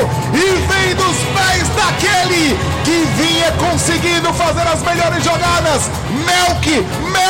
e vem dos pés daquele que vinha conseguindo fazer as melhores jogadas. Melk,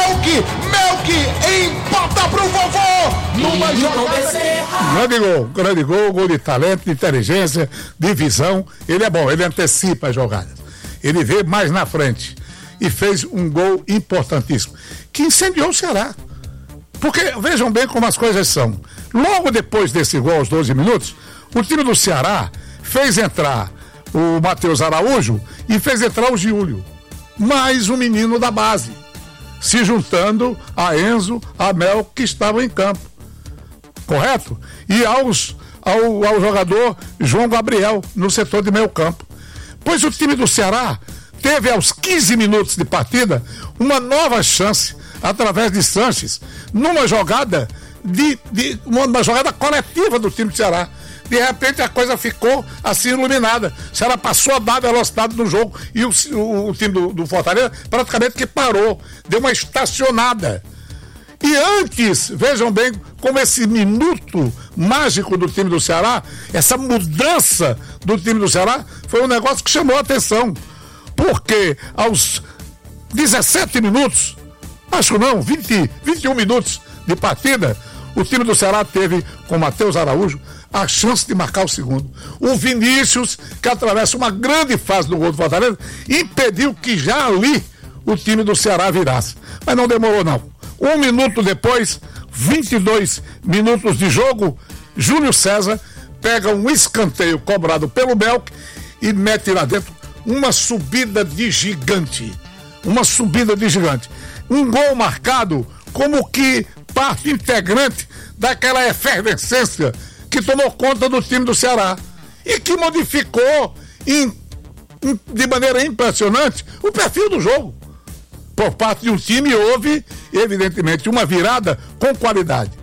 empata pro vovô numa jogada. Grande gol de talento, de inteligência, de visão. Ele é bom, ele antecipa as jogadas. Ele vê mais na frente e fez um gol importantíssimo que incendiou o Ceará. Porque vejam bem como as coisas são. Logo depois desse gol, aos 12 minutos, o time do Ceará fez entrar o Matheus Araújo e fez entrar o Giulio, mais um menino da base, se juntando a Enzo, a Mel, que estavam em campo. Correto? E ao jogador João Gabriel, no setor de meio campo. Pois o time do Ceará teve, aos 15 minutos de partida, uma nova chance, através de Sanches, numa jogada uma jogada coletiva do time do Ceará. De repente a coisa ficou assim iluminada. O Ceará passou a dar velocidade no jogo e o time do Fortaleza praticamente que parou, deu uma estacionada. E antes, vejam bem como esse minuto mágico do time do Ceará, essa mudança do time do Ceará, foi um negócio que chamou a atenção. Porque aos 17 minutos, acho não, 21 minutos de partida, o time do Ceará teve, com o Matheus Araújo, a chance de marcar o segundo. O Vinícius, que atravessa uma grande fase do gol do Fortaleza, impediu que já ali o time do Ceará virasse. Mas não demorou não. 1 minuto depois, 22 minutos de jogo, Júlio César pega um escanteio cobrado pelo Melk e mete lá dentro uma subida de gigante. Um gol marcado como que parte integrante daquela efervescência que tomou conta do time do Ceará e que modificou de maneira impressionante o perfil do jogo. Por parte de um time houve, evidentemente, uma virada com qualidade.